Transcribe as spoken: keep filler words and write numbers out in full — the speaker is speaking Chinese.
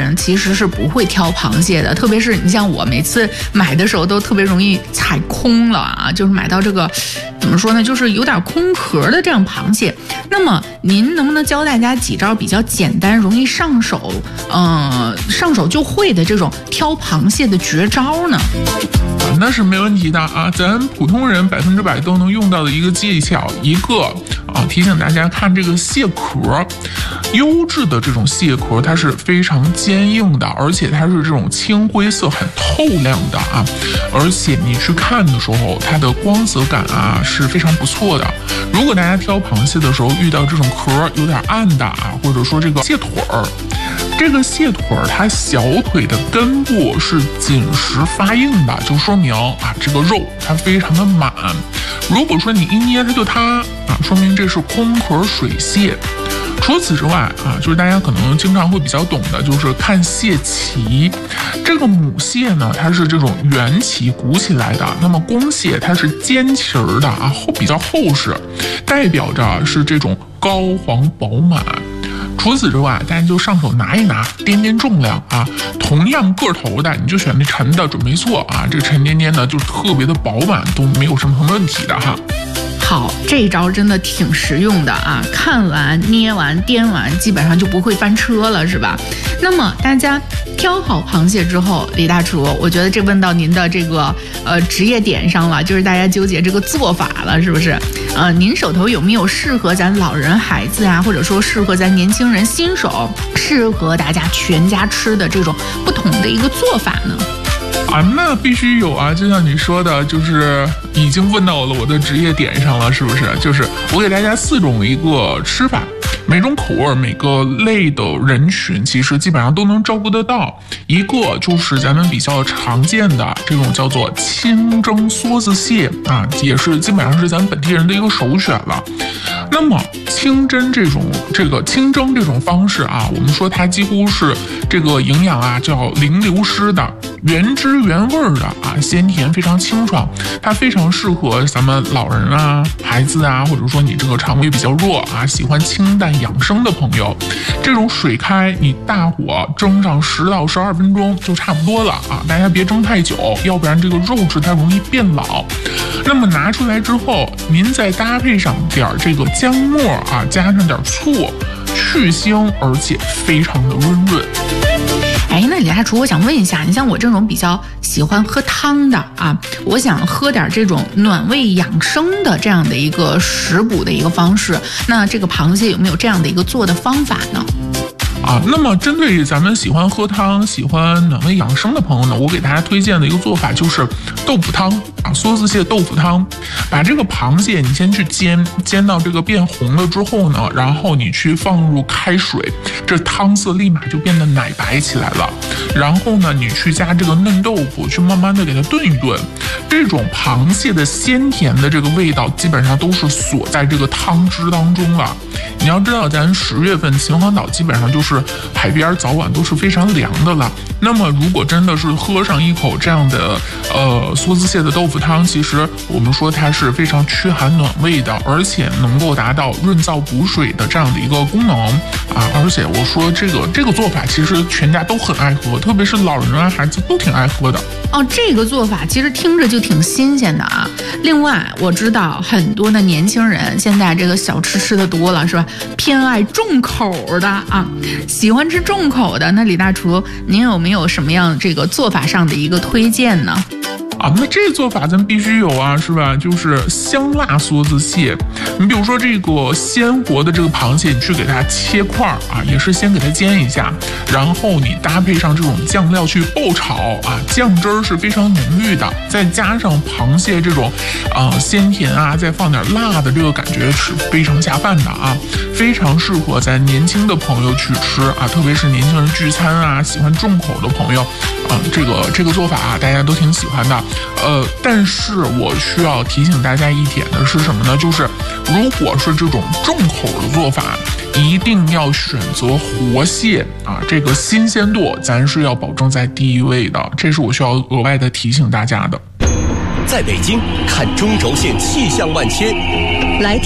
人其实是不会挑螃蟹的，特别是你像我每次买的时候都特别容易踩空了啊，就是买到这个怎么说呢，就是有点空壳的这样螃蟹。那么您能不能教大家几招比较简单容易上手呃，上手就会的这种挑螃蟹的绝招呢？ 啊，那是没问题的啊，咱普通人百分之百都能用到的一个技巧。一个啊，提醒大家看这个蟹壳，优质的这种蟹壳它是非常坚硬的，而且它是这种青灰色很透亮的啊，而且你去看的时候它的光泽感啊是非常不错的。如果大家挑螃蟹的时候遇到这种壳有点暗的啊，或者说这个蟹腿儿，这个蟹腿儿它小腿的根部是紧实发硬的，就说明啊这个肉它非常的满。如果说你一捏它就塌啊，说明这是空壳水蟹。除此之外啊，就是大家可能经常会比较懂的，就是看蟹鳍。这个母蟹呢，它是这种圆鳍鼓起来的，那么公蟹它是尖鳍儿的啊，厚比较厚实，代表着是这种膏黄饱满。除此之外，大家就上手拿一拿，掂掂重量啊，同样个头的你就选那沉的准没错啊，这沉甸甸的就特别的饱满，都没有什么问题的哈。 好，这一招真的挺实用的啊！看完、捏完、掂完，基本上就不会翻车了，是吧？那么大家挑好螃蟹之后，李大厨，我觉得这问到您的这个呃职业点上了，就是大家纠结这个做法了，是不是？呃，您手头有没有适合咱老人、孩子啊，或者说适合咱年轻人新手，适合大家全家吃的这种不同的一个做法呢？ 啊，那必须有啊！就像你说的，就是已经问到了我的职业点上了，是不是？就是我给大家四种一个吃法，每种口味、每个类的人群，其实基本上都能照顾得到。一个就是咱们比较常见的这种叫做清蒸梭子蟹啊，也是基本上是咱本地人的一个首选了。那么清蒸这种这个清蒸这种方式啊，我们说它几乎是这个营养啊叫零流失的，原汁原味的啊，鲜甜非常清爽，它非常适合咱们老人啊、孩子啊，或者说你这个肠胃比较弱啊，喜欢清淡养生的朋友。这种水开，你大火蒸上十到十二分钟就差不多了啊，大家别蒸太久，要不然这个肉质它容易变老。那么拿出来之后，您再搭配上点这个姜末啊，加上点醋，去腥，而且非常的温润。 哎，那李大厨，我想问一下，你像我这种比较喜欢喝汤的啊，我想喝点这种暖胃养生的这样的一个食补的一个方式，那这个螃蟹有没有这样的一个做的方法呢？ 啊，那么针对咱们喜欢喝汤、喜欢暖胃养生的朋友呢，我给大家推荐的一个做法就是豆腐汤啊，梭子蟹豆腐汤。把这个螃蟹你先去煎，煎到这个变红了之后呢，然后你去放入开水，这汤色立马就变得奶白起来了。然后呢，你去加这个嫩豆腐，去慢慢的给它炖一炖。这种螃蟹的鲜甜的这个味道，基本上都是锁在这个汤汁当中了。你要知道，咱十月份秦皇岛基本上就是海边早晚都是非常凉的了。那么如果真的是喝上一口这样的呃梭子蟹的豆腐汤，其实我们说它是非常驱寒暖胃的，而且能够达到润燥补水的这样的一个功能啊。而且我说这个这个做法其实全家都很爱喝，特别是老人啊孩子都挺爱喝的。 哦，这个做法其实听着就挺新鲜的啊。另外我知道很多的年轻人现在这个小吃吃的多了，是吧？偏爱重口的啊，喜欢吃重口的。那李大厨，您有没有什么样这个做法上的一个推荐呢？ 啊，那这个做法咱必须有啊，是吧？就是香辣梭子蟹。你比如说这个鲜活的这个螃蟹，你去给它切块啊，也是先给它煎一下，然后你搭配上这种酱料去爆炒啊，酱汁儿是非常浓郁的，再加上螃蟹这种啊、呃、鲜甜啊，再放点辣的这个感觉是非常下饭的啊，非常适合咱年轻的朋友去吃啊，特别是年轻人聚餐啊，喜欢重口的朋友啊，这个这个做法啊，大家都挺喜欢的。呃，但是我需要提醒大家一点的是什么呢？就是如果是这种重口的做法，一定要选择活蟹啊，这个新鲜度咱是要保证在第一位的，这是我需要额外的提醒大家的。 在北京看中轴线气象万千，来听。